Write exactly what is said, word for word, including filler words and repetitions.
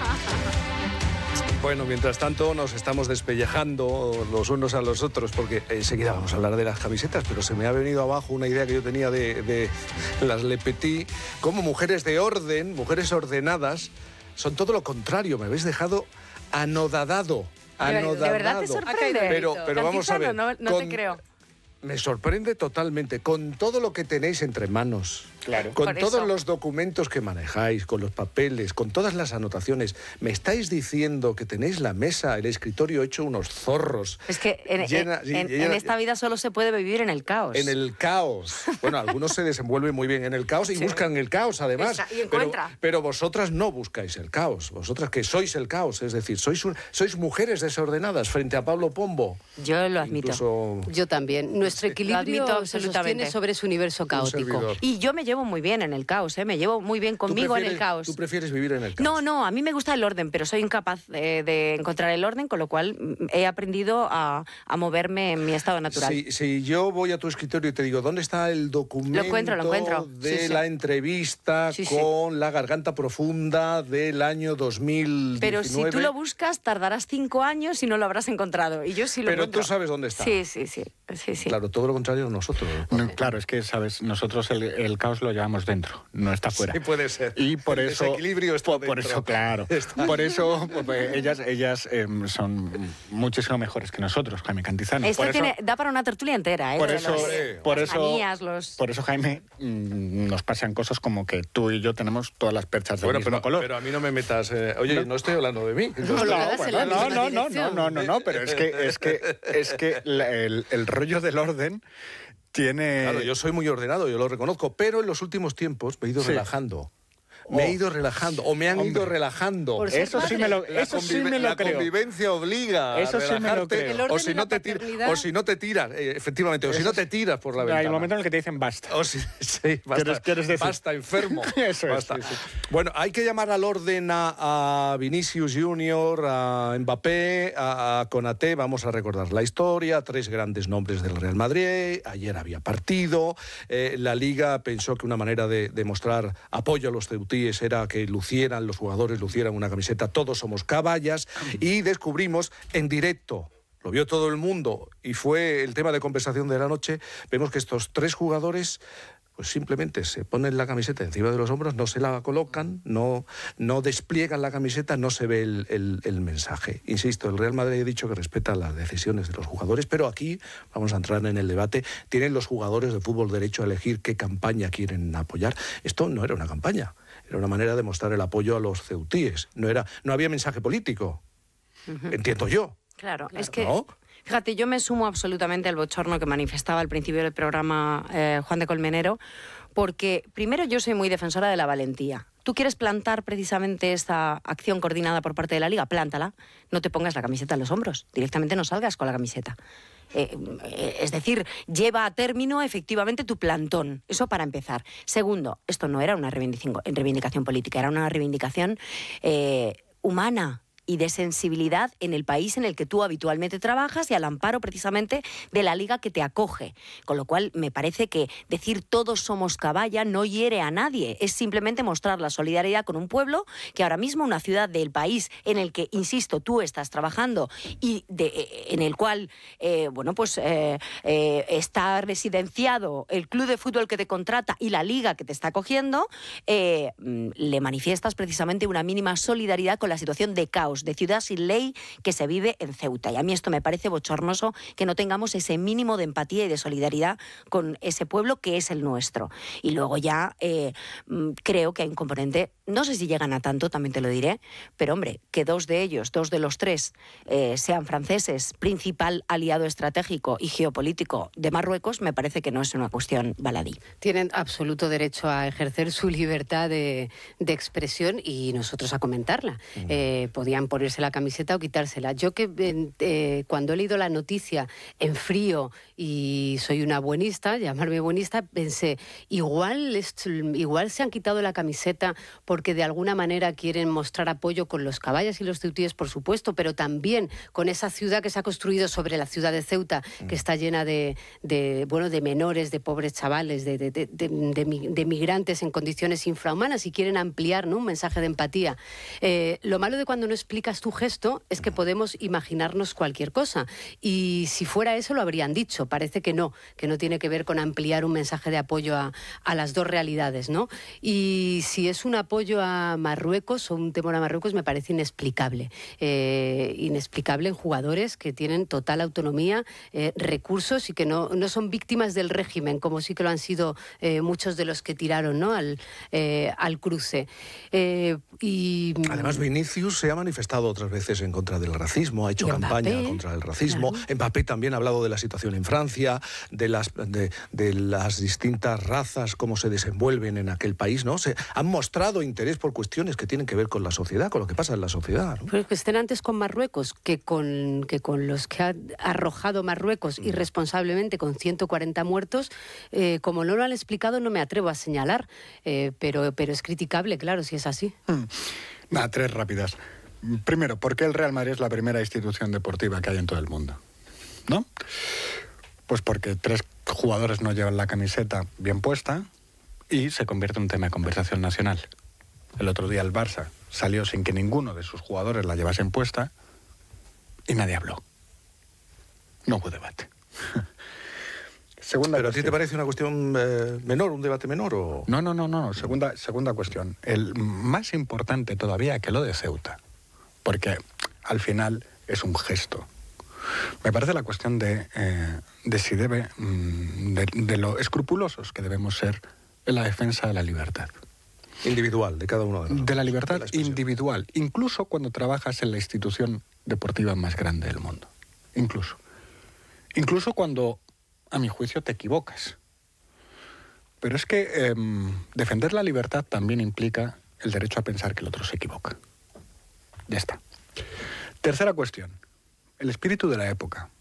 Bueno, mientras tanto nos estamos despellejando los unos a los otros, porque enseguida vamos a hablar de las camisetas, pero se me ha venido abajo una idea que yo tenía de, de las Le Petit, como mujeres de orden, mujeres ordenadas, son todo lo contrario, me habéis dejado anodadado. anodadado. ¿De verdad te sorprende? Pero, pero vamos a ver. No, no con, te creo. Me sorprende totalmente, con todo lo que tenéis entre manos, claro. con Por todos eso. los documentos que manejáis, con los papeles, con todas las anotaciones, me estáis diciendo que tenéis la mesa, el escritorio hecho unos zorros. Es que en, llena, en, en, llena, en esta vida solo se puede vivir en el caos. En el caos. Bueno, algunos se desenvuelven muy bien en el caos y Sí. buscan el caos, además. Esa, y pero, encuentra. pero vosotras no buscáis el caos. Vosotras que sois el caos, es decir, sois, un, sois mujeres desordenadas frente a Pablo Pombo. Yo lo admito. Incluso... Yo también. Nuestro equilibrio Lo admito se absolutamente. sostiene sobre ese universo caótico. servidor. Y yo me llevo muy bien en el caos, ¿eh? Me llevo muy bien ¿Tú conmigo en el prefieres- caos. ¿Tú prefieres vivir en el caos? No, no, a mí me gusta el orden, pero soy incapaz de, de encontrar el orden, con lo cual mm, he aprendido a, a moverme en mi estado natural. Si, si yo voy a tu escritorio y te digo, ¿dónde está el documento Lo encuentro, lo encuentro. de Sí, sí. la entrevista Sí, sí. con la garganta profunda del año dos mil diecinueve? Pero si tú lo buscas, tardarás cinco años y no lo habrás encontrado. Y yo sí lo Pero encuentro. tú sabes dónde está. Sí, sí, sí. sí, sí. Claro, todo lo contrario a nosotros. No, claro, es que, ¿sabes? Nosotros el, el caos lo llevamos dentro, no está fuera. Sí, puede ser. Y por El eso... desequilibrio está por, por dentro. eso, claro. Está. Por eso pues, ellas, ellas eh, son muchísimo mejores que nosotros, Jaime Cantizano. Esto por eso, tiene, da para una tertulia entera, ¿eh? por De eso, los- por las eso, manías, los... por eso, Jaime, mm, nos pasan cosas como que tú y yo tenemos todas las perchas del Bueno, mismo pero, color. pero a mí no me metas... eh, oye, no. No. estoy hablando de mí. Yo No, estoy- no, Todas en la bueno, no, misma no, no, no, dirección. no, no, no, pero es que, es que, es que la- el, el rollo del orden tiene... Claro, yo soy muy ordenado, yo lo reconozco, pero en los últimos tiempos me he ido Sí. relajando. Me he Oh. ido relajando, o me han Hombre. ido relajando. Por ser Eso sí padre. me lo, La, eso sí convive- me lo la creo. convivencia obliga Eso a sí me lo relajarte, creo. El orden o y si la no te tiras, paternidad. o si no te tiras, eh, efectivamente, o si Eso no es- te tiras por la Hay ventana. un momento en el que te dicen basta. O si- sí, basta, ¿Quieres- quieres decir? basta, enfermo. Eso es, Basta. sí, sí. Bueno, hay que llamar al orden a, a Vinicius Junior, a Mbappé, a, a Konaté. Vamos a recordar la historia. Tres grandes nombres del Real Madrid. Ayer había partido. Eh, la Liga pensó que una manera de, de mostrar apoyo a los ceutíes era que lucieran, los jugadores lucieran una camiseta Todos somos caballas. Y descubrimos en directo, lo vio todo el mundo y fue el tema de conversación de la noche, vemos que estos tres jugadores pues simplemente se ponen la camiseta encima de los hombros, no se la colocan, no, no despliegan la camiseta, no se ve el, el, el mensaje. Insisto, el Real Madrid ha dicho que respeta las decisiones de los jugadores, pero aquí vamos a entrar en el debate. ¿Tienen los jugadores de fútbol derecho a elegir qué campaña quieren apoyar? Esto no era una campaña, era una manera de mostrar el apoyo a los ceutíes. No, era, no había mensaje político, entiendo yo. Claro, Claro. es que... ¿No? Fíjate, yo me sumo absolutamente al bochorno que manifestaba al principio del programa eh, Juan de Colmenero, porque primero yo soy muy defensora de la valentía. ¿Tú quieres plantar precisamente esta acción coordinada por parte de la Liga? Plántala. No te pongas la camiseta en los hombros. Directamente no salgas con la camiseta. Eh, eh, es decir, lleva a término efectivamente tu plantón. Eso para empezar. Segundo, esto no era una reivindicación, reivindicación política, era una reivindicación eh, humana y de sensibilidad en el país en el que tú habitualmente trabajas y al amparo precisamente de la liga que te acoge. Con lo cual me parece que decir todos somos caballa no hiere a nadie, es simplemente mostrar la solidaridad con un pueblo que ahora mismo, una ciudad del país en el que, insisto, tú estás trabajando y de, en el cual, eh, bueno, pues eh, eh, está residenciado el club de fútbol que te contrata y la liga que te está acogiendo, eh, le manifiestas precisamente una mínima solidaridad con la situación de caos, de ciudad sin ley que se vive en Ceuta. Y a mí esto me parece bochornoso que no tengamos ese mínimo de empatía y de solidaridad con ese pueblo que es el nuestro. Y luego ya eh, creo que hay un componente, no sé si llegan a tanto, también te lo diré, pero hombre, que dos de ellos, dos de los tres, eh, sean franceses, principal aliado estratégico y geopolítico de Marruecos, me parece que no es una cuestión baladí. Tienen absoluto derecho a ejercer su libertad de, de expresión y nosotros a comentarla. Mm. Eh, podían ponerse la camiseta o quitársela. Yo que eh, cuando he leído la noticia en frío y soy una buenista, llamarme buenista, pensé, igual, igual se han quitado la camiseta porque porque de alguna manera quieren mostrar apoyo con los caballas y los ceutíes, por supuesto, pero también con esa ciudad que se ha construido sobre la ciudad de Ceuta, que está llena de, de, bueno, de menores, de pobres chavales, de, de, de, de, de, de migrantes en condiciones infrahumanas, y quieren ampliar, ¿no?, un mensaje de empatía. Eh, lo malo de cuando no explicas tu gesto es que podemos imaginarnos cualquier cosa, y si fuera eso lo habrían dicho. Parece que no, que no tiene que ver con ampliar un mensaje de apoyo a, a las dos realidades, ¿no? Y si es un apoyo a Marruecos o un temor a Marruecos, me parece inexplicable. Eh, inexplicable en jugadores que tienen total autonomía, eh, recursos, y que no, no son víctimas del régimen, como sí que lo han sido eh, muchos de los que tiraron, ¿no?, al, eh, al cruce. Eh, y Además, Vinicius se ha manifestado otras veces en contra del racismo, ha hecho campaña Mbappé, contra el racismo. claro. Mbappé también ha hablado de la situación en Francia, de las, de, de las distintas razas, cómo se desenvuelven en aquel país, ¿no? Se han mostrado interés por cuestiones que tienen que ver con la sociedad, con lo que pasa en la sociedad, ¿no? Pero que estén antes con Marruecos que con, que con los que ha arrojado Marruecos irresponsablemente, con ciento cuarenta muertos, eh, como no lo han explicado, no me atrevo a señalar, eh, pero, pero es criticable, claro, si es así. Hmm. Nada, tres rápidas. Primero, ¿por qué el Real Madrid es la primera institución deportiva que hay en todo el mundo? ¿No? Pues porque tres jugadores no llevan la camiseta bien puesta y se convierte en un tema de conversación nacional. El otro día el Barça salió sin que ninguno de sus jugadores la llevasen puesta y nadie habló. No hubo debate. Segunda ¿Pero a ti cuestión. te parece una cuestión eh, menor, un debate menor? O... No, no, no, no. Segunda, segunda cuestión. El más importante todavía que lo de Ceuta, porque al final es un gesto. Me parece la cuestión de, eh, de si debe, de, de lo escrupulosos que debemos ser en la defensa de la libertad. Individual, de cada uno de nosotros. De la libertad de la individual, incluso cuando trabajas en la institución deportiva más grande del mundo. Incluso. Incluso cuando, a mi juicio, te equivocas. Pero es que eh, defender la libertad también implica el derecho a pensar que el otro se equivoca. Ya está. Tercera cuestión. El espíritu de la época.